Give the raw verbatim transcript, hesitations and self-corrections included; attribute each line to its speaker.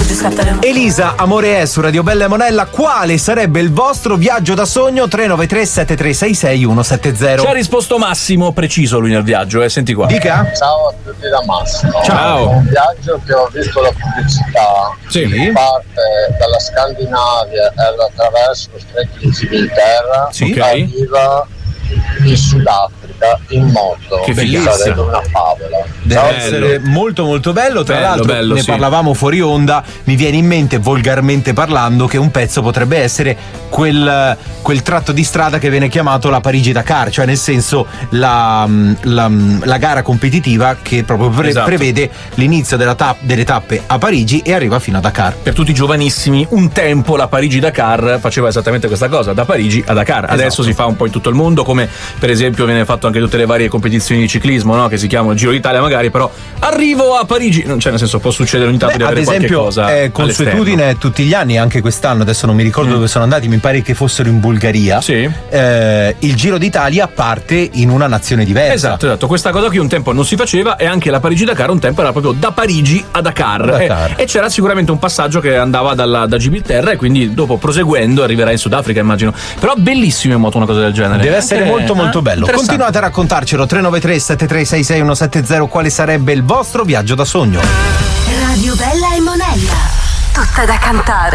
Speaker 1: Elisa, Amore è su Radio Bella e Monella. Quale sarebbe il vostro viaggio da sogno? tre nove tre sette tre sei sei uno sette zero.
Speaker 2: Ci ha risposto Massimo, preciso lui nel viaggio, eh. Senti qua.
Speaker 1: Dica.
Speaker 3: Ciao a tutti da Massimo.
Speaker 2: Ciao.
Speaker 3: Un viaggio che ho visto la pubblicità,
Speaker 2: sì,
Speaker 3: che parte dalla Scandinavia e attraverso lo Stretto di Gibilterra,
Speaker 2: sì,
Speaker 3: arriva in Sudafrica in moto.
Speaker 2: Che bellissimo.
Speaker 3: Sarebbe una favola.
Speaker 1: Deve
Speaker 3: Ciao,
Speaker 1: essere molto molto bello. Tra
Speaker 2: bello,
Speaker 1: l'altro
Speaker 2: bello,
Speaker 1: ne
Speaker 2: sì.
Speaker 1: parlavamo fuori onda. Mi viene in mente, volgarmente parlando, che un pezzo potrebbe essere quel, quel tratto di strada che viene chiamato la Parigi-Dakar, cioè nel senso la, la, la gara competitiva che proprio pre-
Speaker 2: esatto.
Speaker 1: prevede l'inizio della ta- delle tappe a Parigi e arriva fino a Dakar.
Speaker 2: Per tutti i giovanissimi, un tempo la Parigi-Dakar faceva esattamente questa cosa, da Parigi a Dakar.
Speaker 1: Esatto.
Speaker 2: Adesso si fa un po' in tutto il mondo, come per esempio viene fatto anche tutte le varie competizioni di ciclismo, no? Che si chiamano Giro d'Italia magari, però arrivo a Parigi, non cioè nel senso può succedere ogni tanto
Speaker 1: Beh,
Speaker 2: di avere
Speaker 1: ad esempio,
Speaker 2: qualche cosa
Speaker 1: è consuetudine
Speaker 2: all'esterno.
Speaker 1: tutti gli anni, anche quest'anno, adesso non mi ricordo mm. dove sono andati, mi pare che fossero in Bulgaria.
Speaker 2: Sì.
Speaker 1: Eh, il Giro d'Italia parte in una nazione diversa.
Speaker 2: Esatto, esatto. Questa cosa qui un tempo non si faceva, e anche la Parigi-Dakar un tempo era proprio da Parigi a Dakar.
Speaker 1: Dakar.
Speaker 2: E, e c'era sicuramente un passaggio che andava dalla, da Gibilterra, e quindi dopo proseguendo arriverà in Sudafrica, immagino. Però bellissimo in moto una cosa del genere.
Speaker 1: Deve essere
Speaker 2: Anche,
Speaker 1: molto molto
Speaker 2: eh,
Speaker 1: bello. Continuate a raccontarcelo. Tre nove tre sette tre sei sei uno sette zero. Quale sarebbe il vostro viaggio da sogno?
Speaker 4: Radio Bella e Monella, tutta da cantare.